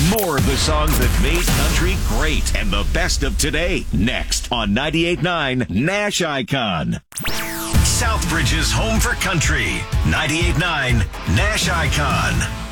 More of the songs that made country great and the best of today. Next on 98.9 Nash Icon. Southbridge's home for country. 98.9 Nash Icon.